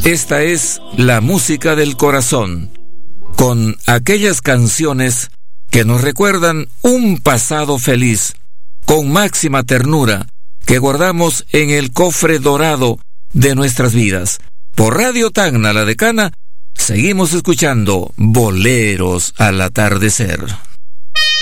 Esta es la música del corazón, con aquellas canciones que nos recuerdan un pasado feliz, con máxima ternura, que guardamos en el cofre dorado de nuestras vidas. Por Radio Tacna, La Decana, seguimos escuchando Boleros al atardecer.